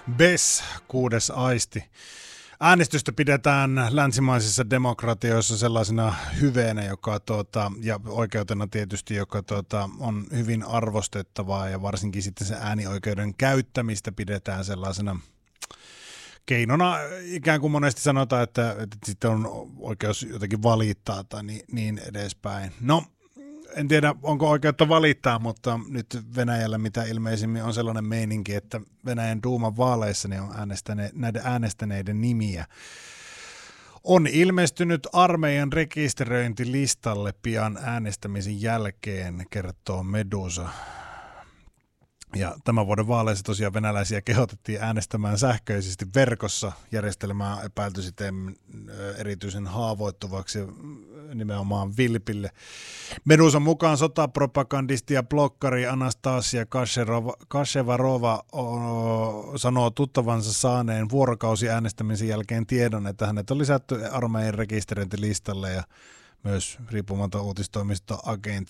BES, 6. aisti. Äänestystä pidetään länsimaisissa demokratioissa sellaisena hyveenä, ja oikeutena tietysti, joka on hyvin arvostettavaa, ja varsinkin sitten se äänioikeuden käyttämistä pidetään sellaisena keinona, ikään kuin monesti sanotaan, että sitten on oikeus jotenkin valittaa tai niin edespäin. No, en tiedä, onko oikeutta valittaa, mutta nyt Venäjällä mitä ilmeisimmin on sellainen meininki, että Venäjän Duuman vaaleissa niin on näiden äänestäneiden nimiä on ilmestynyt armeijan rekisteröintilistalle pian äänestämisen jälkeen, kertoo Medusa. Ja tämän vuoden vaaleissa tosiaan venäläisiä kehotettiin äänestämään sähköisesti verkossa. Järjestelmää epäilty sitten erityisen haavoittuvaksi nimenomaan vilpille. Medusan mukaan sotapropagandisti ja blokkari Anastasia Kashevarova sanoo tuttavansa saaneen vuorokausi äänestämisen jälkeen tiedon, että hänet on lisätty armeijan rekisteröintilistalle, ja myös riippumaton uutistoimisto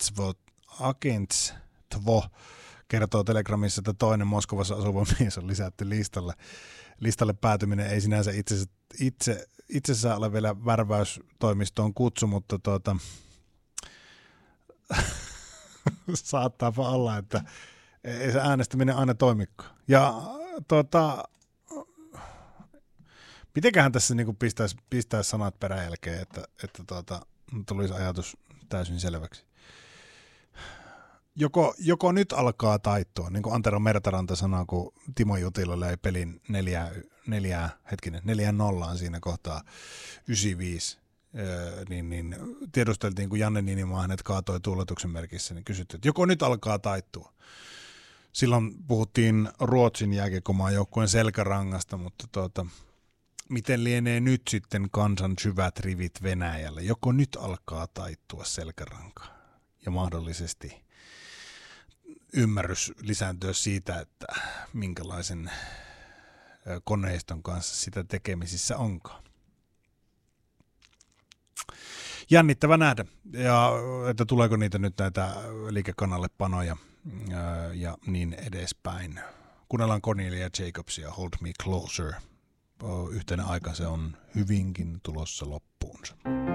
Agentstvo kertoo Telegramissa, että toinen Moskovassa asuva mies on lisätty listalle. Listalle päätyminen ei sinänsä itsessään ole vielä värväystoimistoon kutsu, mutta saattaapa olla, että ei se äänestäminen aina toimikaan. Ja mitenköhän tässä niinku pistää sanat peräjälkeen, että tulisi ajatus täysin selväksi. Joko nyt alkaa taittua, niin kuin Antero Mertaranta sanoo, kun Timo Jutila löi pelin 4-0 siinä kohtaa 95, niin tiedusteltiin, kun Janne Niinimaa hänet kaatoi tuuletuksen merkissä, niin kysyttiin, että joko nyt alkaa taittua. Silloin puhuttiin Ruotsin jääkiekkomaan joukkueen selkärangasta, mutta miten lienee nyt sitten kansan syvät rivit Venäjällä? Joko nyt alkaa taittua selkäranka ja mahdollisesti ymmärrys lisääntyä siitä, että minkälaisen koneiston kanssa sitä tekemisissä onkaan. Jännittävä nähdä, ja että tuleeko niitä nyt näitä liikekanallepanoja ja niin edespäin. Kuunnellaan Cornelia Jacobsia, Hold Me Closer. Yhtenä aika se on hyvinkin tulossa loppuunsa.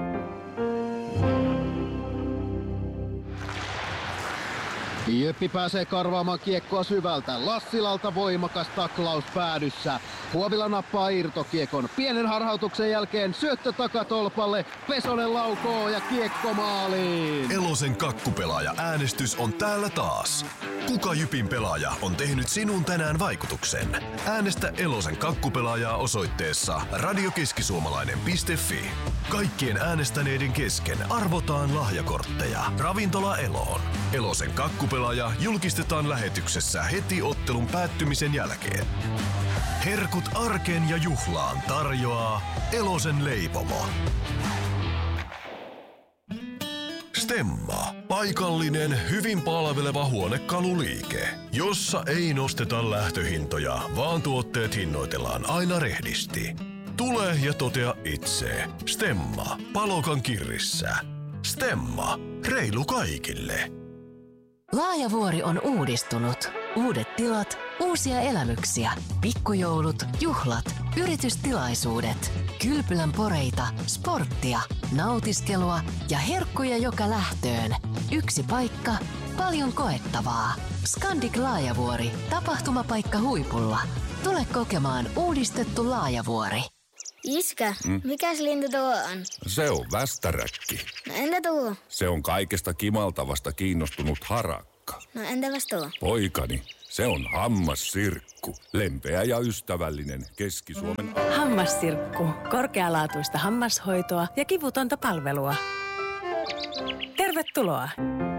Jyppi pääsee karvaamaan kiekkoa syvältä. Lassilalta voimakas taklaus päädyssä. Huovila nappaa irtokiekon. Pienen harhautuksen jälkeen syöttö takatolpalle. Pesonen laukoo ja kiekko maaliin. Elosen kakkupelaaja äänestys on täällä taas. Kuka Jypin pelaaja on tehnyt sinun tänään vaikutuksen? Äänestä Elosen kakkupelaajaa osoitteessa radiokeskisuomalainen.fi. Kaikkien äänestäneiden kesken arvotaan lahjakortteja. Ravintola Eloon. Elosen kakkupelaaja julkistetaan lähetyksessä heti ottelun päättymisen jälkeen. Herkut arkeen ja juhlaan tarjoaa Elosen leipomo. Stemma. Paikallinen, hyvin palveleva huonekaluliike, jossa ei nosteta lähtöhintoja, vaan tuotteet hinnoitellaan aina rehdisti. Tule ja totea itse. Stemma. Palokan kirrissä. Stemma. Reilu kaikille. Laajavuori on uudistunut. Uudet tilat, uusia elämyksiä, pikkujoulut, juhlat, yritystilaisuudet, kylpylän poreita, sporttia, nautiskelua ja herkkuja joka lähtöön. Yksi paikka, paljon koettavaa. Scandic Laajavuori, tapahtumapaikka huipulla. Tule kokemaan uudistettu Laajavuori. Iskä, mikäs lintu tuo on? Se on västäräkki. No entä tuo? Se on kaikesta kimaltavasta kiinnostunut harakka. No entäpäs tuo? Poikani, se on hammassirkku. Lempeä ja ystävällinen Keski-Suomen... Hammassirkku. Korkealaatuista hammashoitoa ja kivutonta palvelua. Tervetuloa!